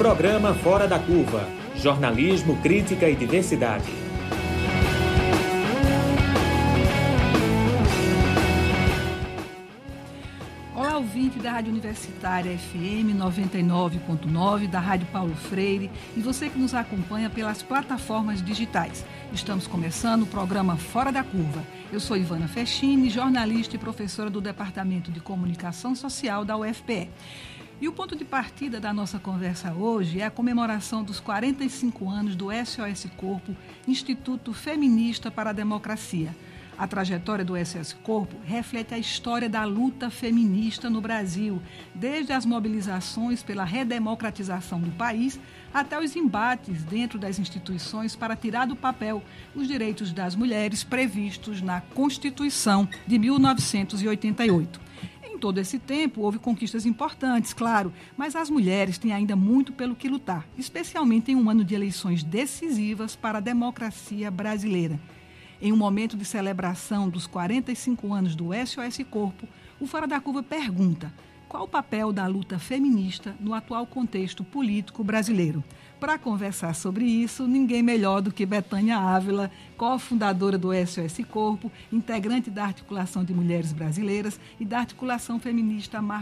Programa Fora da Curva. Jornalismo, crítica e diversidade. Olá, ouvinte da Rádio Universitária FM 99.9, da Rádio Paulo Freire e você que nos acompanha pelas plataformas digitais. Estamos começando o programa Fora da Curva. Eu sou Ivana Fechini, jornalista e professora do Departamento de Comunicação Social da UFPE. E o ponto de partida da nossa conversa hoje é a comemoração dos 45 anos do SOS Corpo, Instituto Feminista para a Democracia. A trajetória do SOS Corpo reflete a história da luta feminista no Brasil, desde as mobilizações pela redemocratização do país até os embates dentro das instituições para tirar do papel os direitos das mulheres previstos na Constituição de 1988. Em todo esse tempo, houve conquistas importantes, claro, mas as mulheres têm ainda muito pelo que lutar, especialmente em um ano de eleições decisivas para a democracia brasileira. Em um momento de celebração dos 45 anos do SOS Corpo, o Fora da Curva pergunta: qual o papel da luta feminista no atual contexto político brasileiro? Para conversar sobre isso, ninguém melhor do que Betânia Ávila, cofundadora do SOS Corpo, integrante da Articulação de Mulheres Brasileiras e da Articulação Feminista